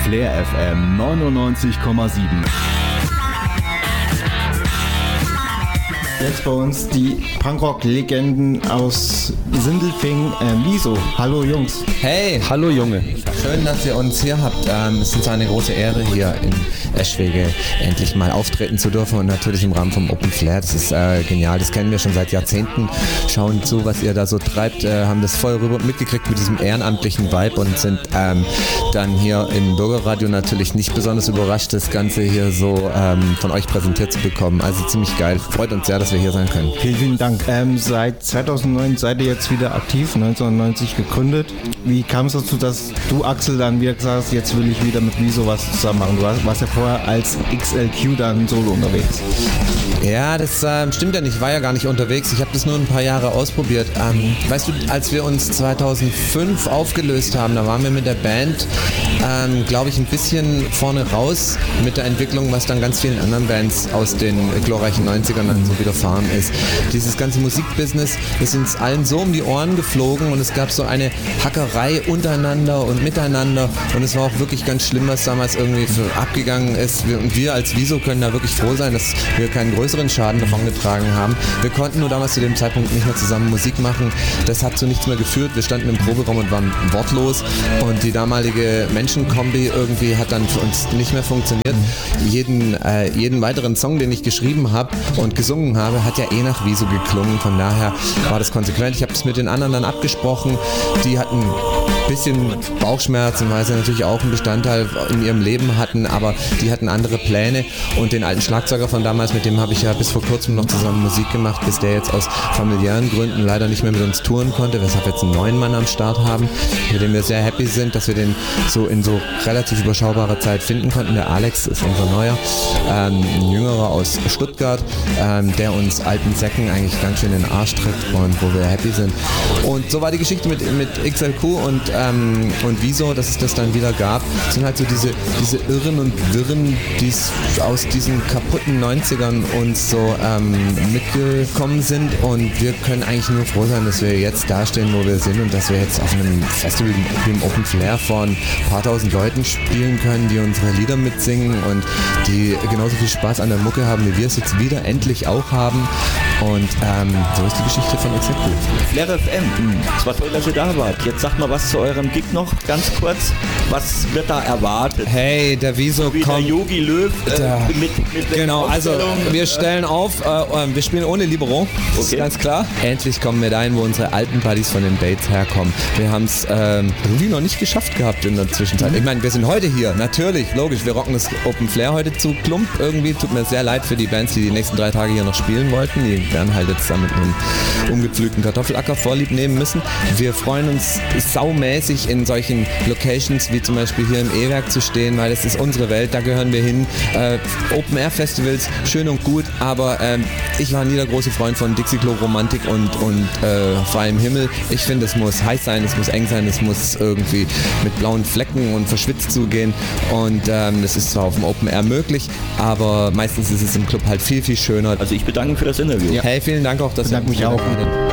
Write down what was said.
Flair FM 99,7. Jetzt bei uns die Punkrock-Legenden aus Sindelfingen, Wieso. Hallo Jungs. Hey, hallo Junge. Schön, dass ihr uns hier habt. Es ist uns eine große Ehre, hier in Eschwege endlich mal auftreten zu dürfen und natürlich im Rahmen vom Open Flair. Das ist genial, das kennen wir schon seit Jahrzehnten. Schauen zu, was ihr da so treibt, haben das voll rüber mitgekriegt mit diesem ehrenamtlichen Vibe und sind dann hier im Bürgerradio natürlich nicht besonders überrascht, das Ganze hier so von euch präsentiert zu bekommen. Also ziemlich geil. Freut uns sehr, dass wir hier sein können. Vielen, vielen Dank. Seit 2009 seid ihr jetzt wieder aktiv, 1990 gegründet. Wie kam es dazu, dass du, Axel, dann wieder gesagt hast, jetzt will ich wieder mit Wieso was zusammen machen? Du warst ja vorher als XLQ dann solo unterwegs. Ja, das stimmt ja nicht. Ich war ja gar nicht unterwegs. Ich habe das nur ein paar Jahre ausprobiert. Weißt du, als wir uns 2005 aufgelöst haben, da waren wir mit der Band, glaube ich, ein bisschen vorne raus mit der Entwicklung, was dann ganz vielen anderen Bands aus den glorreichen 90ern dann so widerfahren ist. Dieses ganze Musikbusiness ist uns allen so um die Ohren geflogen und es gab so eine Hackerei untereinander und miteinander und es war auch wirklich ganz schlimm, was damals irgendwie abgegangen ist. Und wir als Wieso können da wirklich froh sein, dass wir keinen größeren Schaden davon getragen haben. Wir konnten nur damals zu dem Zeitpunkt nicht mehr zusammen Musik machen. Das hat zu nichts mehr geführt. Wir standen im Proberaum und waren wortlos und die damalige Menschenkombi irgendwie hat dann für uns nicht mehr funktioniert. Jeden weiteren Song, den ich geschrieben habe und gesungen habe, hat ja eh nach Wieso geklungen. Von daher war das konsequent. Ich habe das mit den anderen dann abgesprochen. Die hatten ein bisschen Bauchschmerzen, weil sie natürlich auch einen Bestandteil in ihrem Leben hatten, aber die hatten andere Pläne und den alten Schlagzeuger von damals, mit dem habe ich ja bis vor kurzem noch zusammen Musik gemacht, bis der jetzt aus familiären Gründen leider nicht mehr mit uns touren konnte, weshalb wir jetzt einen neuen Mann am Start haben, mit dem wir sehr happy sind, dass wir den so in so relativ überschaubarer Zeit finden konnten. Der Alex ist unser Neuer, ein Jüngerer aus Stuttgart, der uns alten Säcken eigentlich ganz schön in den Arsch tritt und wo wir happy sind. Und so war die Geschichte mit XLQ und Wieso, dass es das dann wieder gab, sind halt so diese Irren und Wirren, die aus diesen kaputten 90ern uns so mitgekommen sind und wir können eigentlich nur froh sein, dass wir jetzt dastehen, wo wir sind und dass wir jetzt auf einem Festival wie im Open Flair von ein paar tausend Leuten spielen können, die unsere Lieder mitsingen und die genauso viel Spaß an der Mucke haben, wie wir es jetzt wieder endlich auch haben und so ist die Geschichte von XLQ. Flair FM, es war toll, dass ihr da wart. Jetzt sagt mal was zu eurem Gig noch, ganz kurz. Was wird da erwartet? Hey, der Wieso wie kommt. Der Yogi Löw mit genau, also wir stellen auf, wir spielen ohne Libero, das ist ganz klar. Endlich kommen wir dahin, wo unsere alten Buddies von den Bates herkommen. Wir haben es irgendwie noch nicht geschafft gehabt in der Zwischenzeit. Ich meine, wir sind heute hier, natürlich, logisch, wir rocken das Open Flair heute zu Klump irgendwie. Tut mir sehr leid für die Bands, die nächsten 3 Tage hier noch spielen wollten. Die werden halt jetzt dann mit einem umgepflügten Kartoffelacker vorlieb nehmen müssen. Wir freuen uns saumäßig in solchen Locations wie zum Beispiel hier im E-Werk zu stehen, weil das ist unsere Welt, da gehören wir hin. Open Air Festivals, schön und gut, aber ich war nie der große Freund von Dixie-Klo Romantik und freiem Himmel. Ich finde, es muss heiß sein, es muss eng sein, es muss irgendwie mit blauen Flecken und verschwitzt zugehen und das ist zwar auf dem Open Air möglich, aber meistens ist es im Club halt viel, viel schöner. Also ich bedanke mich für das Interview. Ja. Hey, vielen Dank auch, dass ihr mich auch.